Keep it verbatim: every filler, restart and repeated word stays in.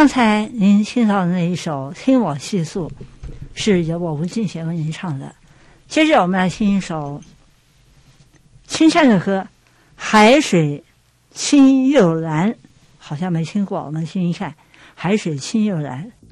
刚才您听到的那一首《听我细诉》，是由我吴俊贤为您唱的。接着我们来听一首青山的歌，《海水清又蓝》，好像没听过，我们听一看，《海水清又蓝》。